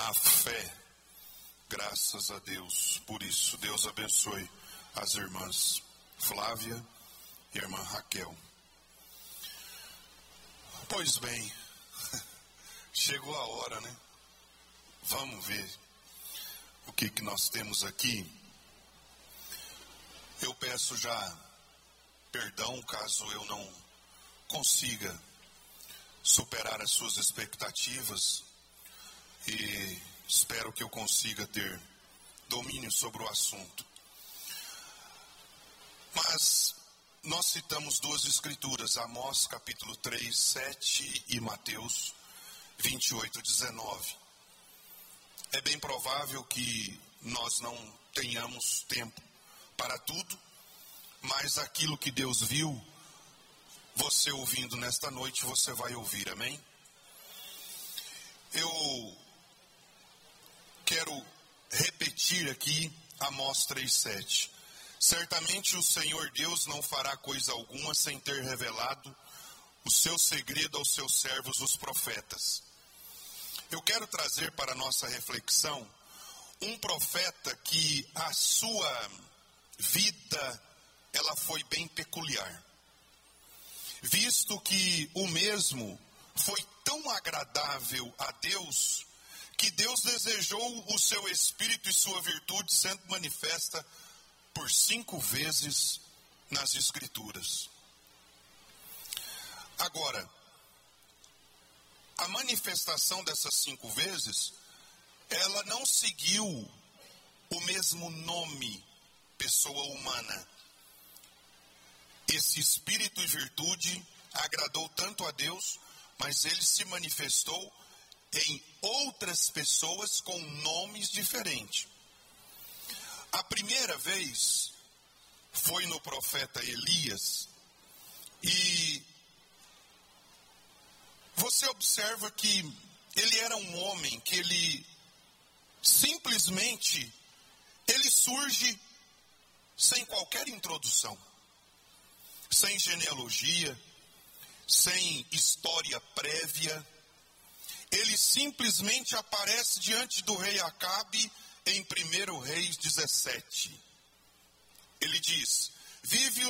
A fé. Graças a Deus por isso. Deus abençoe as irmãs Flávia e a irmã Raquel. Pois bem, chegou a hora, né? Vamos ver o que nós temos aqui. Eu peço já perdão caso eu não consiga superar as suas expectativas e espero que eu consiga ter domínio sobre o assunto. Mas nós citamos duas escrituras, Amós capítulo 3, 7 e Mateus 28, 19. É bem provável que nós não tenhamos tempo para tudo, mas aquilo que Deus viu, você ouvindo nesta noite, você vai ouvir, amém? Eu quero repetir aqui Amós 3:7. Certamente o Senhor Deus não fará coisa alguma sem ter revelado o seu segredo aos seus servos, os profetas. Eu quero trazer para a nossa reflexão um profeta que a sua vida, ela foi bem peculiar. Visto que o mesmo foi tão agradável a Deus, que Deus desejou o seu Espírito e sua virtude sendo manifesta por 5 vezes nas Escrituras. Agora, a manifestação dessas 5 vezes, ela não seguiu o mesmo nome, pessoa humana. Esse Espírito e virtude agradou tanto a Deus, mas ele se manifestou em outras pessoas com nomes diferentes. A primeira vez foi no profeta Elias, e você observa que ele era um homem que ele simplesmente surge sem qualquer introdução, sem genealogia, sem história prévia. Ele simplesmente aparece diante do rei Acabe em 1 Reis 17. Ele diz: vive o